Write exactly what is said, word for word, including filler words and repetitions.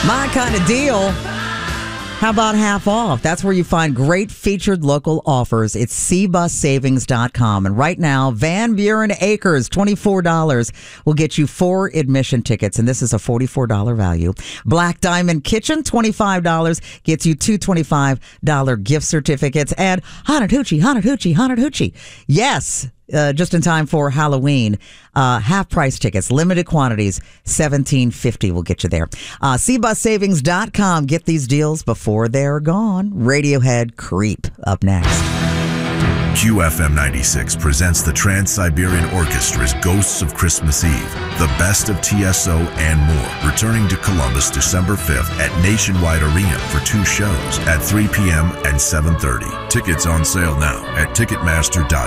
My kind of deal. How about half off? That's where you find great featured local offers. It's c bus savings dot com. And right now, Van Buren Acres, twenty-four dollars, will get you four admission tickets. And this is a forty-four dollars value. Black Diamond Kitchen, twenty-five dollars, gets you two twenty-five dollars gift certificates. And Haunted Hoochie, Haunted Hoochie, Haunted Hoochie. Yes. Uh, just in time for Halloween. Uh, half price tickets, limited quantities, seventeen fifty will get you there. Uh, c bus savings dot com. Get these deals before they're gone. Radiohead Creep up next. Q F M ninety-six presents the Trans-Siberian Orchestra's Ghosts of Christmas Eve, the best of T S O and more, returning to Columbus December fifth at Nationwide Arena for two shows at three p.m. and seven thirty. Tickets on sale now at ticketmaster dot com.